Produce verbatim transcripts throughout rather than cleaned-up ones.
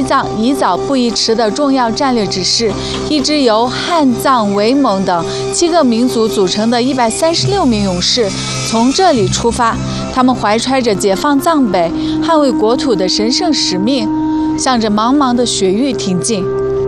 藏宜早不宜迟的重要战略指示，一支由汉、藏、维、蒙等七个民族组成的一百三十六名勇士从这里出发，他们怀揣着解放藏北、捍卫国土的神圣使命，向着茫茫的雪域挺进。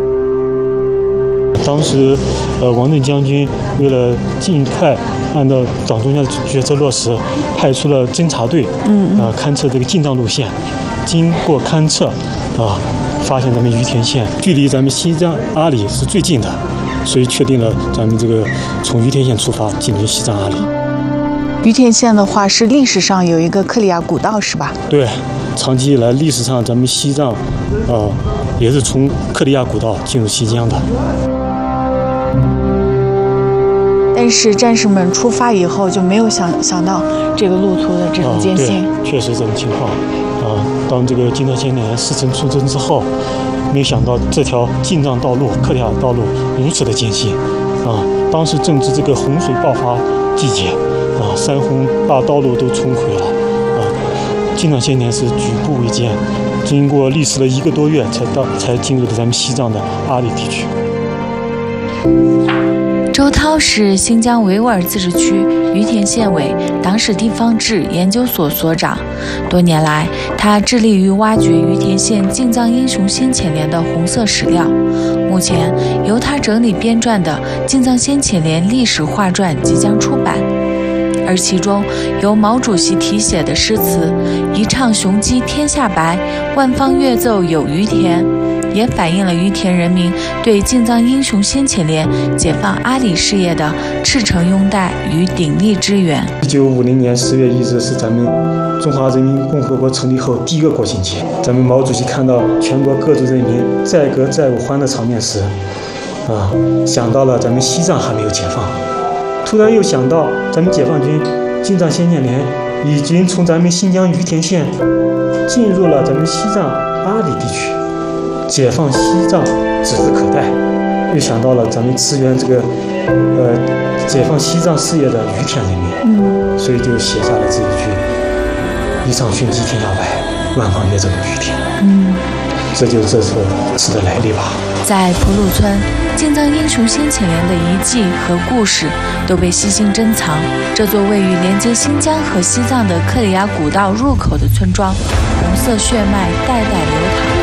当时，呃，王震将军为了尽快按照党中央的决策落实，派出了侦察队，嗯，呃，勘测这个进藏路线。经过勘测，啊，发现咱们于田县距离咱们西藏阿里是最近的，所以确定了咱们这个从于田县出发进军西藏阿里。 于田县的话是历史上有一个克里亚古道，是吧？ 对，长期以来历史上咱们西藏，啊，也是从克里亚古道进入西疆的。 但是战士们出发以后就没有想想到这个路途的这种艰辛。 啊、确实这种情况。啊，当这个金藏千年事成出征之后，没想到这条进藏道路、克里亚道路如此的艰辛。啊，当时正值这个洪水爆发季节，啊，山洪大道路都冲毁了。啊，进藏千年是举步维艰，经过历时了一个多月才到，才进入了咱们西藏的阿里地区。 周涛是新疆维吾尔自治区于田县委党史地方志研究所所长。多年来，他致力于挖掘于田县进藏英雄先遣连的红色史料。目前，由他整理编撰的《进藏先遣连历史画传》即将出版，而其中由毛主席题写的诗词“一唱雄鸡天下白，万方乐奏有于田”。也反映了于田人民对进藏英雄先遣连解放阿里事业的赤诚拥戴与鼎力支援。 一九五零年十月一日是咱们中华人民共和国成立后第一个国庆节。咱们毛主席看到全国各族人民载歌载舞欢的场面时，啊，想到了咱们西藏还没有解放，突然又想到咱们解放军进藏先遣连已经从咱们新疆于田县进入了咱们西藏阿里地区。解放西藏指日可待，又想到了咱们支援这个，呃，解放西藏事业的于田人民，嗯，所以就写下了这一句“一唱雄鸡天下白，万方乐奏有于田”。嗯，这就是这首词的来历吧。 在普鲁村，进藏英雄先遣连的遗迹和故事都被悉心珍藏。这座位于连接新疆和西藏的克里亚古道入口的村庄，红色血脉代代流淌。